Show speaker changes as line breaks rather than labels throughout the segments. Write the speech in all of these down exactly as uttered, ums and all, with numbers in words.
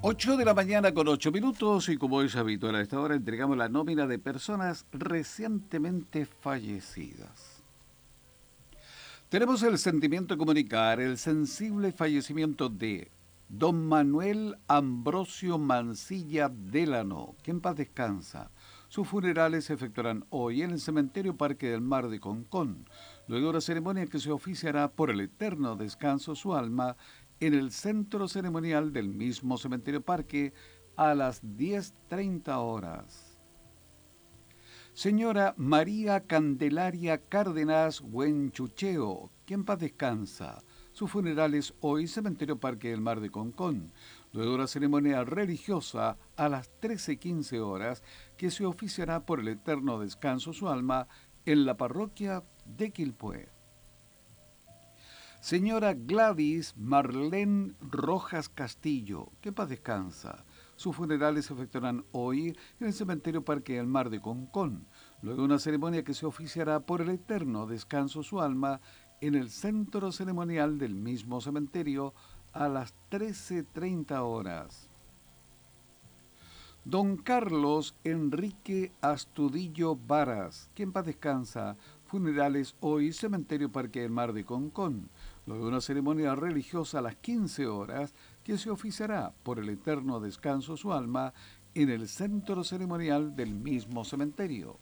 Ocho de la mañana con ocho minutos y como es habitual a esta hora entregamos la nómina de personas recientemente fallecidas. Tenemos el sentimiento de comunicar el sensible fallecimiento de don Manuel Ambrosio Mancilla Delano, que en paz descansa. Sus funerales se efectuarán hoy en el cementerio Parque del Mar de Concón, luego de una ceremonia que se oficiará por el eterno descanso de su alma en el centro ceremonial del mismo cementerio Parque a las diez treinta horas. Señora María Candelaria Cárdenas Huenchucheo, que en paz descansa. Su funeral es hoy, Cementerio Parque del Mar de Concón, luego de una ceremonia religiosa a las trece quince horas que se oficiará por el eterno descanso de su alma en la parroquia de Quilpué. Señora Gladys Marlene Rojas Castillo, que en paz descansa. Sus funerales se efectuarán hoy en el Cementerio Parque del Mar de Concón, luego de una ceremonia que se oficiará por el eterno descanso de su alma en el centro ceremonial del mismo cementerio a las trece treinta horas. Don Carlos Enrique Astudillo Varas, que en paz descansa. Funerales hoy, Cementerio Parque del Mar de Concón, luego de una ceremonia religiosa a las quince horas que se oficiará por el eterno descanso de su alma en el centro ceremonial del mismo cementerio.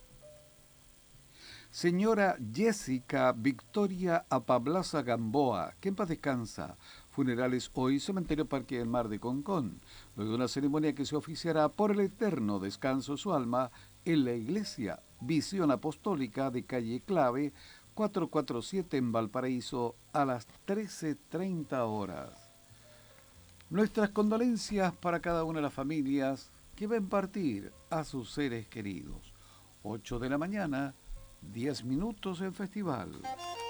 Señora Jessica Victoria Apablaza Gamboa, que en paz descansa. Funerales hoy, Cementerio Parque del Mar de Concón, luego de una ceremonia que se oficiará por el eterno descanso de su alma en la iglesia Visión Apostólica de Calle Clave, cuatrocientos cuarenta y siete en Valparaíso, a las trece treinta horas. Nuestras condolencias para cada una de las familias que ven partir a sus seres queridos. Ocho de la mañana, diez minutos en festival.